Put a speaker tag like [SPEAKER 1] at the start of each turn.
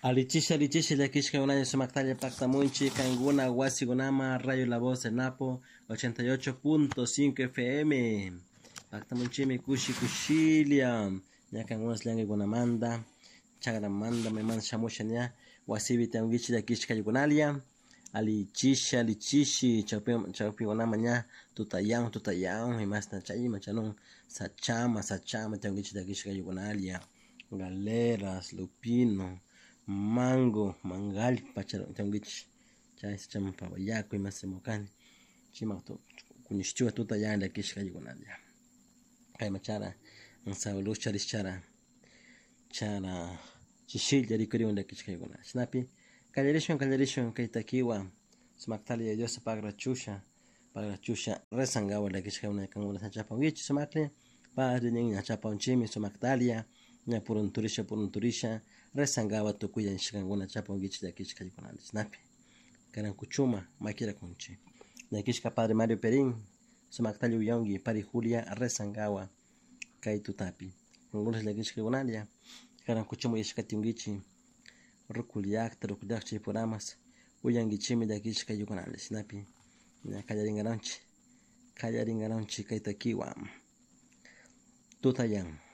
[SPEAKER 1] Alichishi la kishka unanya sumaktaya pakta munchi kanguna wasi gunama rayo la voz de Napo 88.5 FM pakta munchi mi kushilia nya kanguna slange gunamanda chagra manda me man shamusha nya wasibi tangichi la kishka yugunalia alichishi chapi gunama nya tutayang imasta chay machanon sachama tangichi la kishka yugunalia galeras lupino mango, mangal, pacharo, tangich, chay se chama pawayaco y más semocani, chimato, kunishtua tuta ya la kishka yugunalia. Kay machara, ansaulo chara, chishil ya rikuri onda kishka yugunalia. Snapi, kallerishon, kay takiwa, smaktalia diosa pagra chusha, resangawa la kishka yugunalia, kangula sanchapa wich, smakle, padre niña chapa unchimi, smaktalia, nya purun turisha resangawa tukuya nshikanguna chapa ungichi da kishka yukunali snapi karan kuchuma makira kunchi na kishka padre Mario Perin sumaktali uyongi pari Julia resangawa kai tutapi ngulus la kishka yukunalia karan kuchuma yishkati ungichi rukuliak chipuramas uyangi chimi da kishka yukunali snapi na kallaringaronchi kai takiwa tutayang